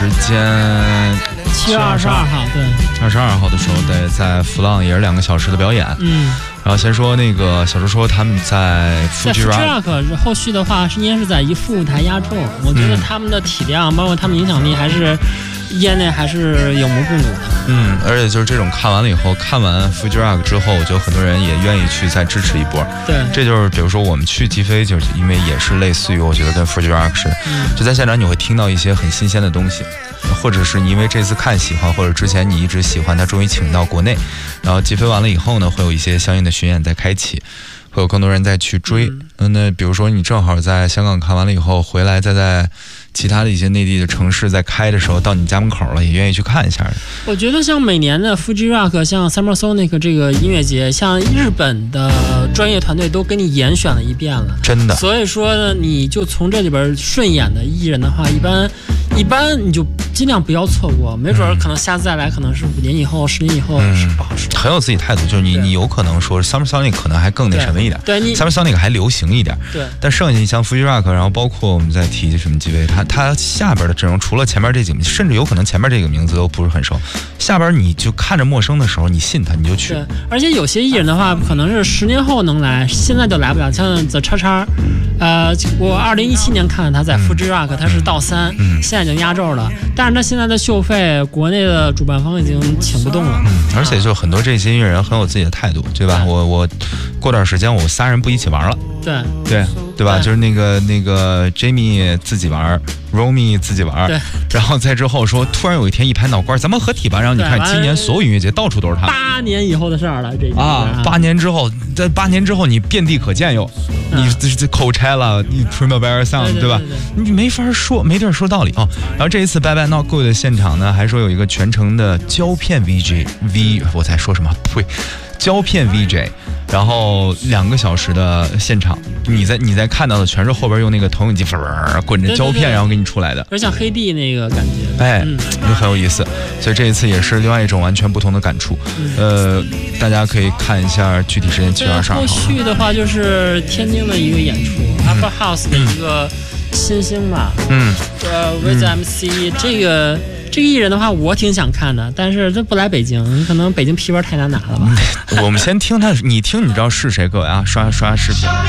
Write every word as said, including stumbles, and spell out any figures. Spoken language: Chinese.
时间七月二十二号，对， 二十二号的时候，对，在弗朗也是两个小时的表演。 嗯， 然后先说那个小周说他们在 Fuji Rock 后续的话，应该是在一副舞台压轴。我觉得他们的体量，包括他们影响力，还是业内还是有目共睹的。 嗯，而且就是这种看完了以后，看完 Fuji Rock 之后，我觉得很多人也愿意去再支持一波。 对， 这就是比如说我们去击飞，就是因为也是类似于我觉得跟 Fuji Rock 似的， 嗯、 就在现场你会听到一些很新鲜的东西。或者是你因为这次看喜欢，或者之前你一直喜欢，他终于请到国内，然后击飞完了以后呢，会有一些相应的巡演在开启，会有更多人再去追。嗯，那比如说你正好在香港看完了以后，回来再在其他的一些内地的城市在开的时候，到你家门口了，也愿意去看一下。 我觉得像每年的 Fuji Rock， 像 Summer Sonic 这个音乐节，像日本的专业团队都给你严选了一遍了， 真的。 所以说呢，你就从这里边顺眼的艺人的话，一般一般你就尽量不要错过，没准可能下次再来，可能是五年以后、十年以后，是不好说。 很有自己态度，就是你你有可能说 Summer Sonic 可能还更那什么一点， 对，你 Summer Sonic 还流行一点， 对。 但剩下你像 Fuji Rock， 然后包括我们在提什么几位，他他下边的阵容除了前面这几个，甚至有可能前面这个名字都不是很熟，下边你就看着陌生的时候，你信他你就去。 对，而且有些艺人的话，可能是十年后能来，现在就来不了。像 The 叉叉，呃，我二零一七年看他在 Fuji Rock， 他是到三、嗯，现在已经压轴了，但是他现在的秀费，国内的主办方已经请不动了。 嗯，而且就很多这些音乐人很有自己的态度，对吧？对我我过段时间我仨人不一起玩了。 对对对吧？就是那个那个 Jamie 自己玩 ，Romy 自己玩，然后在之后说，突然有一天一拍脑瓜，咱们合体吧。然后你看今年所有音乐节到处都是他。 八年以后的事儿了，这啊，八年之后，在八年之后你遍地可见哟，嗯、你这 Coachella， 你 Primavera Sound， 对, 对吧？你没法说，没地儿说道理啊。然后这一次 Bye Bye Not Good 的现场呢，还说有一个全程的胶片 V J V， 我在说什么？呸，胶片 V J。然后两个小时的现场，你在你在看到的全是后边用那个投影机滚着胶片，对对对，然后给你出来的， 有点像黑地那个感觉， 哎，嗯，就很有意思。所以这一次也是另外一种完全不同的感触。嗯、呃，大家可以看一下具体时间，七月二十二号。 后续的话就是天津的一个演出、嗯、，Upper House 的一个新星吧， 嗯， 呃 ，with M C、嗯、这个。这个艺人的话，我挺想看的，但是他不来北京，可能北京皮包太难拿了吧。 我们先听他，你听，你知道是谁？各位啊，刷刷视频。